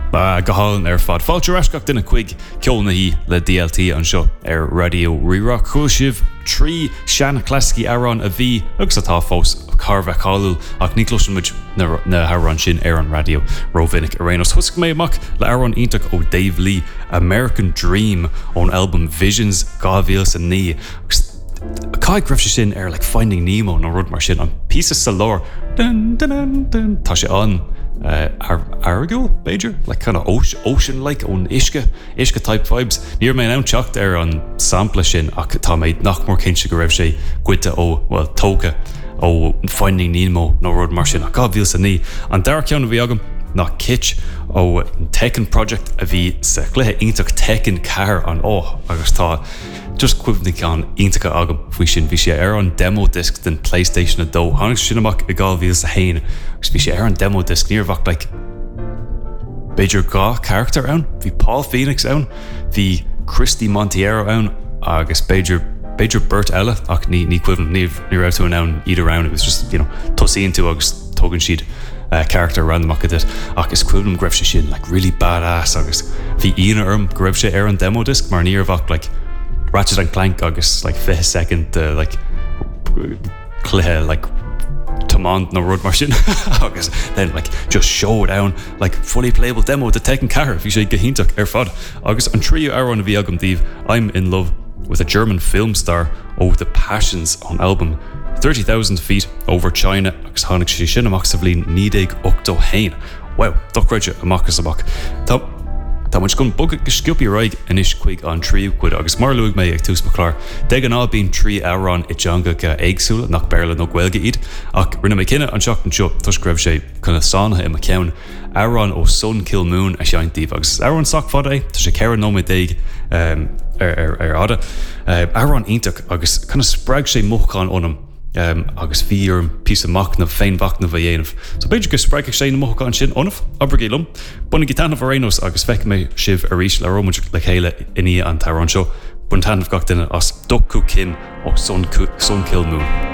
Gaháin fad. Fáilte rascach duna chuig ceolna hí le DLT an seo Radio Rírock. Chúil sibh trí seanna clásicí arán a bhí agus atá fós carbheith cáúil ach ní cloisimuid na harán sin an radio Rovinnic Arenos. Thusc mé amach le arán ítach ó Dave Lee, American Dream ón album Visions 2009. Cai greibh sin like Finding Nemo nó rud mar sin an písa sa lár dun dun dun dun tá sé an Argyle, Beiger, like kind of ocean-like on Ishka type vibes. Níor mé an teacht an sampla sin ach tá méid nach mór cinse go raibh sé cuite tóca ó Finding Nemo nó rud mar sin ach bhíl sa ní. An dar ceanna bhí agam nach kitsch ó Tekken project a bhí sa cluthe ionach Tekken car an agus tá just cuimhnig an iontacha agam faoi sin bhí sé an demo disc den PlayStation a dó. Tháinig sin amach I gáil bhíl sa hain agus bhí sé an demo disc níormhach like Beidir gá character ann, bhí Paul Phoenix ann, bhí Christy Monteiro ann agus Beidir Burt Ella ach ní cuimhn ní raibh tú an either round. It was just, tosíonn tú agus tógann siad character random it agus cuimhn greibh sé sin like really badass agus bhí ina go raibh sé an demo disc mar níormhach like Ratchet and Clank agus like 5 second like cluthe like Tomond no road mar sin agus then like just show down like fully playable demo the Tekken car if you say gehintach fad agus an trio arán bhí agam díobh. I'm in love with a German film star over the Passions on album 30,000 feet over China agus tháinig sé sin amach sa bhliain 1980 hain. Wow, dochreide amachchas amach. Tá muid gon bug go sciúpi raig inis chuig an tríú cuid agus mar luigh mé ag tús maclár. De an bín trí arán I dteanga go éagsúla nach bearla nó ghilge iad ach rinne mé cinenne an seach an seo tus greibh sé chuna sánathe I ceann arán ó Sun Kill Moon a seaintíomh agus arán sac fad é tá sé ceann nóid éig ada. Arán ionach agus chuna spreag sé mochán onam agus bhí an pí amach na féinbach na bhéanamh. So beidir go spreig sé na mochán sin onmh abragélum. Buna gitanna Arenos agus feic mé sibh a rís le romuid le chéile iní an tarrán seo. Bun tanmh gach duine as Doku Kim ó Sun Kill Moon.